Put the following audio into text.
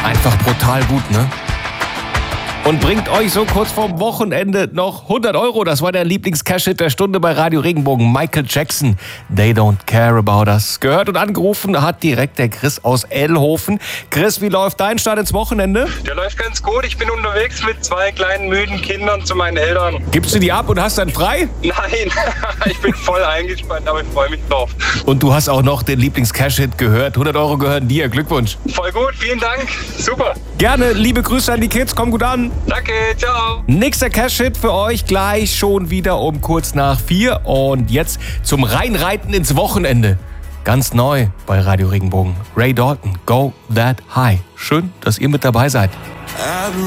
Einfach brutal gut, ne? Und bringt euch so kurz vorm Wochenende noch 100 Euro. Das war der Lieblings-Cash-Hit der Stunde bei Radio Regenbogen. Michael Jackson, They Don't Care About Us. Gehört und angerufen hat direkt der Chris aus Ellhofen. Chris, wie läuft dein Start ins Wochenende? Der läuft ganz gut. Ich bin unterwegs mit 2 kleinen, müden Kindern zu meinen Eltern. Gibst du die ab und hast dann frei? Nein, ich bin voll eingespannt, aber ich freue mich drauf. Und du hast auch noch den Lieblings-Cash-Hit gehört. 100 Euro gehören dir. Glückwunsch. Voll gut, vielen Dank. Super. Gerne, liebe Grüße an die Kids. Komm gut an. Danke, ciao. Nächster Cash-Hit für euch gleich schon wieder um kurz nach 4. Und jetzt zum Reinreiten ins Wochenende. Ganz neu bei Radio Regenbogen. Ray Dalton, Go That High. Schön, dass ihr mit dabei seid.